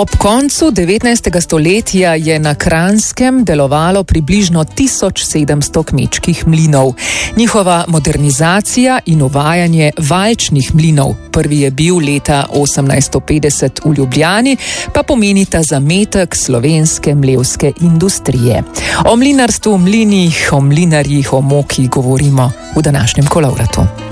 Ob koncu 19. stoletja je na Kranjskem delovalo približno 1700 kmečkih mlinov. Njihova modernizacija in uvajanje valčnih mlinov, prvi je bil leta 1850 v Ljubljani, pa pomenita zametek slovenske mlevske industrije. O mlinarstvu, mlinih, o mlinarjih, o moki govorimo v današnjem Kolovratu.